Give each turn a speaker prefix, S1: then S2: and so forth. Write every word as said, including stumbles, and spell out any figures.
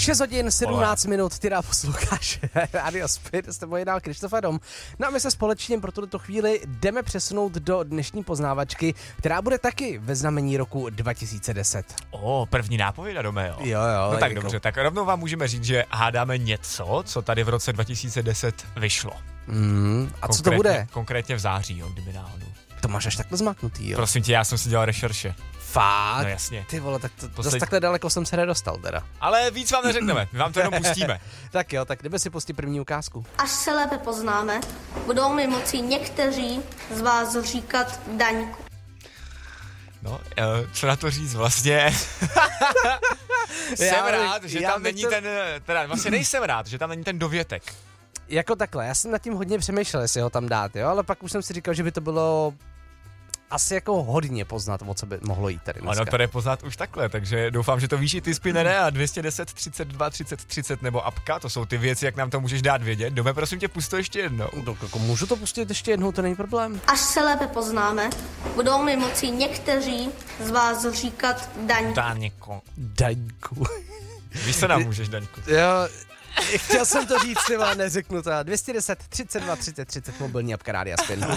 S1: šest hodin sedmnáct minut, ty dál posloucháš Radio Spin, s tebou je dál Krištof Adam. No a my se společně pro tuto chvíli jdeme přesunout do dnešní poznávačky, která bude taky ve znamení roku dva tisíce deset.
S2: O, první nápověda, Dome, jo.
S1: Jo, jo.
S2: No tak
S1: jako...
S2: dobře, tak rovnou vám můžeme říct, že hádáme něco, co tady v roce dva tisíce deset vyšlo.
S1: Mm, a co to bude?
S2: Konkrétně v září, jo, kdyby náhodou.
S1: To máš až takhle zmaknutý, jo.
S2: Prosím tě, já jsem si dělal rešerše.
S1: Fakt?
S2: No jasně.
S1: Ty vole, tak to,
S2: Posled...
S1: dost takhle daleko jsem se nedostal teda.
S2: Ale víc vám neřekneme, my vám to jenom pustíme.
S1: Tak jo, tak jdeme si pustit první ukázku.
S3: Až se lépe poznáme, budou mi moci někteří z vás říkat Daňku.
S2: No, co na to říct vlastně? Jsem
S1: já,
S2: rád, že
S1: já
S2: tam není
S1: to...
S2: ten, teda vlastně nejsem rád, že tam není ten dovětek.
S1: Jako takhle, já jsem nad tím hodně přemýšlel, jestli ho tam dát, jo, ale pak už jsem si říkal, že by to bylo asi jako hodně poznat, o co by mohlo jít tady dneska.
S2: Ono to jde poznat už takhle, takže doufám, že to víš i ty, Spinere, a dvě stě deset, třicet dva, třicet, třicet nebo apka, to jsou ty věci, jak nám to můžeš dát vědět. Dome, prosím tě, pust to ještě jednou.
S1: No, jako můžu to pustit ještě jednou, to není problém.
S3: Až se lépe poznáme, budou mi moci někteří z vás říkat Daňku.
S2: Daňko.
S1: Daňku.
S2: Víš, co nám můžeš, Daňku?
S1: Jo, chtěl jsem to říct, ale neřeknu to. dvě stě deset, třicet dva, třicet, třicet, mobilní apka Rádia Spin.